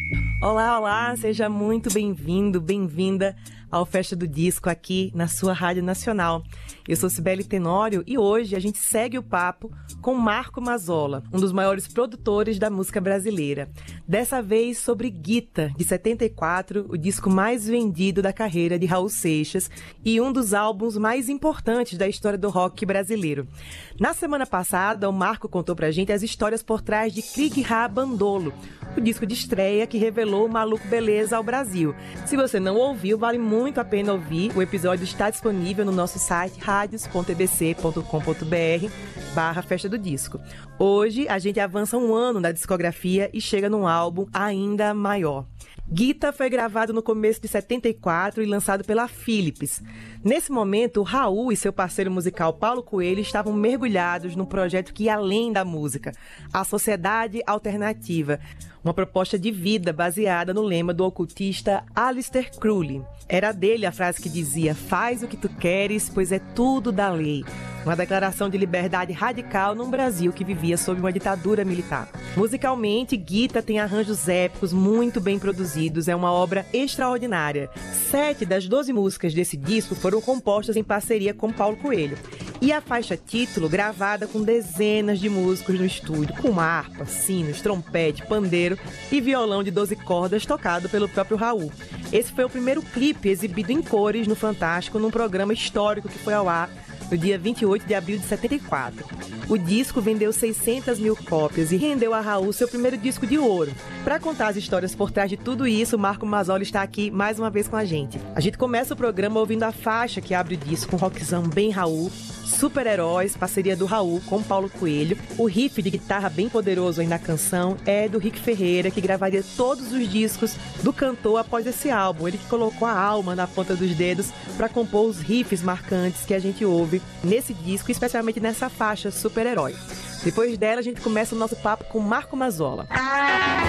Olá, olá, seja muito bem-vindo, bem-vinda ao Festa do Disco aqui na sua Rádio Nacional. Eu sou Cibele Tenório e hoje a gente segue o papo com Marco Mazzola, um dos maiores produtores da música brasileira. Dessa vez sobre Guita, de 74, o disco mais vendido da carreira de Raul Seixas e um dos álbuns mais importantes da história do rock brasileiro. Na semana passada, o Marco contou pra gente as histórias por trás de Krieg Ra Bandolo, o disco de estreia que revelou o Maluco Beleza ao Brasil. Se você não ouviu, vale muito a pena ouvir. O episódio está disponível no nosso site radios.ebc.com.br/Festa do Disco. Hoje a gente avança um ano na discografia e chega num álbum ainda maior. Guita foi gravado no começo de 74 e lançado pela Philips. Nesse momento, Raul e seu parceiro musical Paulo Coelho estavam mergulhados num projeto que ia além da música, a Sociedade Alternativa, uma proposta de vida baseada no lema do ocultista Aleister Crowley. Era dele a frase que dizia: "Faz o que tu queres, pois é tudo da lei." Uma declaração de liberdade radical num Brasil que vivia sob uma ditadura militar. Musicalmente, Guita tem arranjos épicos muito bem produzidos, é uma obra extraordinária. 7 das 12 músicas desse disco foram compostas em parceria com Paulo Coelho. E a faixa título, gravada com dezenas de músicos no estúdio, com harpa, sinos, trompete, pandeiro e violão de 12 cordas tocado pelo próprio Raul. Esse foi o primeiro clipe exibido em cores no Fantástico, num programa histórico que foi ao ar no dia 28 de abril de 74. O disco vendeu 600 mil cópias e rendeu a Raul seu primeiro disco de ouro. Para contar as histórias por trás de tudo isso, o Marco Mazzola está aqui mais uma vez com a gente. A gente começa o programa ouvindo a faixa que abre o disco, um rockzão bem Raul, Super-Heróis, parceria do Raul com Paulo Coelho. O riff de guitarra bem poderoso aí na canção é do Rick Ferreira, que gravaria todos os discos do cantor após esse álbum. Ele que colocou a alma na ponta dos dedos para compor os riffs marcantes que a gente ouve nesse disco, especialmente nessa faixa Super-Herói. Depois dela, a gente começa o nosso papo com Marco Mazzola.